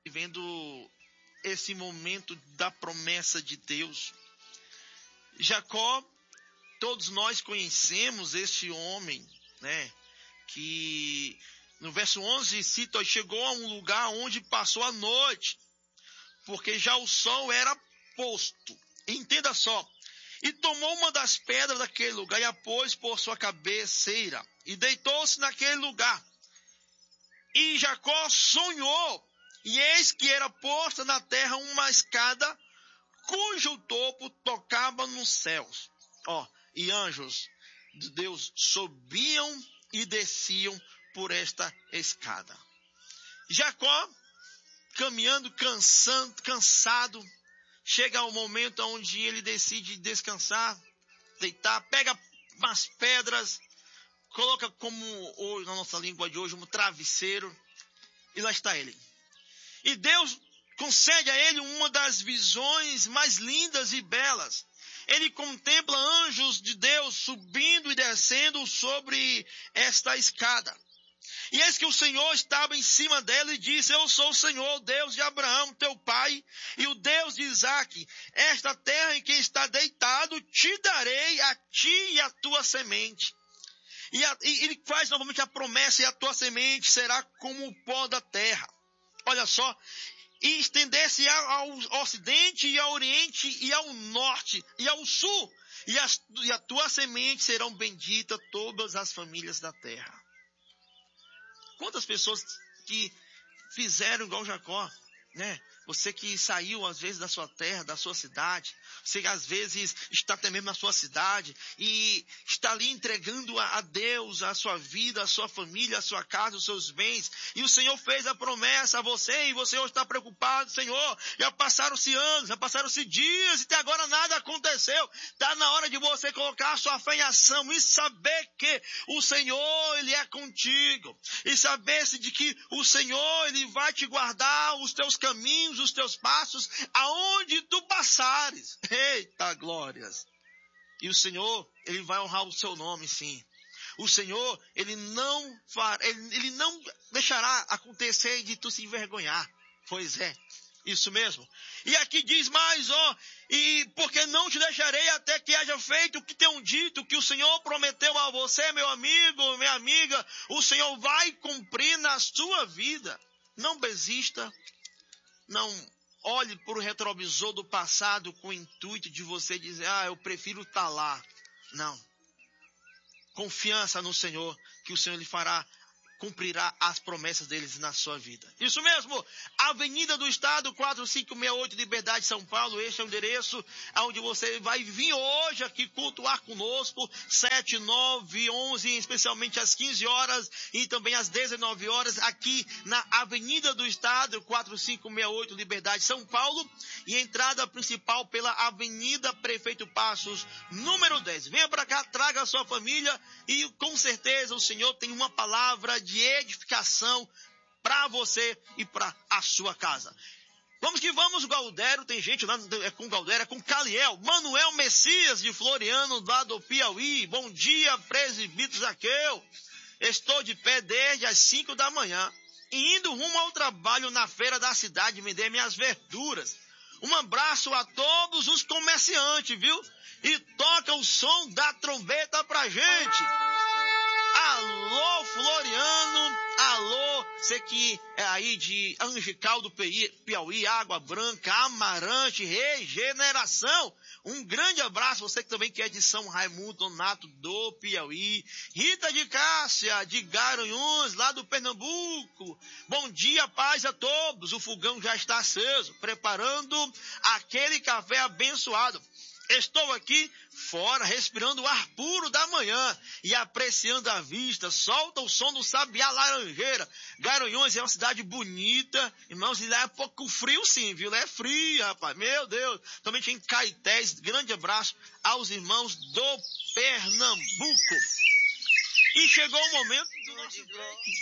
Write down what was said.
vivendo esse momento da promessa de Deus. Jacó, todos nós conhecemos este homem, né? Que no verso 11 cita: chegou a um lugar onde passou a noite, porque já o sol era posto. Entenda só. E tomou uma das pedras daquele lugar e a pôs por sua cabeceira, e deitou-se naquele lugar. E Jacó sonhou, e eis que era posta na terra uma escada, cujo topo tocava nos céus. E anjos de Deus subiam e desciam por esta escada. Jacó, caminhando cansado, chega ao momento onde ele decide descansar, deitar, pega umas pedras, coloca como hoje, na nossa língua de hoje, um travesseiro, e lá está ele. E Deus concede a ele uma das visões mais lindas e belas. Ele contempla anjos de Deus subindo e descendo sobre esta escada. E eis que o Senhor estava em cima dela e disse: eu sou o Senhor, o Deus de Abraão, teu pai, e o Deus de Isaque. Esta terra em que está deitado te darei a ti e a tua semente. E ele faz novamente a promessa: e a tua semente será como o pó da terra. Olha só. E estender-se ao ocidente e ao oriente e ao norte e ao sul. E a tua semente serão benditas todas as famílias da terra. Quantas pessoas que fizeram igual Jacó, né? Você que saiu às vezes da sua terra, da sua cidade, você às vezes está até mesmo na sua cidade e está ali entregando a Deus a sua vida, a sua família, a sua casa, os seus bens. E o Senhor fez a promessa a você e você hoje está preocupado: Senhor, já passaram-se anos, já passaram-se dias e até agora nada aconteceu. Está na hora de você colocar a sua fé em ação e saber que o Senhor, Ele é contigo. E saber-se de que o Senhor, Ele vai te guardar os teus caminhos, os teus passos, aonde tu passares. Eita glórias! E o Senhor, Ele vai honrar o seu nome, sim. O Senhor, Ele não deixará acontecer de tu se envergonhar. Pois é, isso mesmo. E aqui diz mais, e porque não te deixarei até que haja feito o que tenham dito, que o Senhor prometeu a você, meu amigo, minha amiga. O Senhor vai cumprir na sua vida. Não desista. Não olhe para o retrovisor do passado com o intuito de você dizer: eu prefiro estar lá. Não. Confiança no Senhor, que o Senhor lhe cumprirá as promessas deles na sua vida. Isso mesmo, Avenida do Estado, 4568, Liberdade, São Paulo. Este é o endereço onde você vai vir hoje aqui cultuar conosco, 7, 9, 11, especialmente às 15 horas e também às 19 horas, aqui na Avenida do Estado, 4568, Liberdade, São Paulo, e entrada principal pela Avenida Prefeito Passos, número 10. Venha para cá, traga a sua família e com certeza o Senhor tem uma palavra de edificação para você e para a sua casa. Vamos que vamos, Galdério. Tem gente lá com Galdério, com Caliel. Manuel Messias de Floriano, lá do Piauí. Bom dia, presbítero Zaqueu. Estou de pé desde as 5 da manhã, indo rumo ao trabalho na feira da cidade vender minhas verduras. Um abraço a todos os comerciantes, viu? E toca o som da trombeta pra gente. Alô, Floriano, alô, você que é aí de Angical do Piauí, Água Branca, Amarante, Regeneração. Um grande abraço, você que também que é de São Raimundo Donato do Piauí. Rita de Cássia, de Garanhuns, lá do Pernambuco. Bom dia, paz a todos. O fogão já está aceso, preparando aquele café abençoado. Estou aqui fora, respirando o ar puro da manhã e apreciando a vista. Solta o som do sabiá laranjeira. Garanhuns é uma cidade bonita, irmãos, e lá é pouco frio sim, viu? Lá é frio, rapaz, meu Deus. Também tem Caetés. Grande abraço aos irmãos do Pernambuco. E chegou o momento do nosso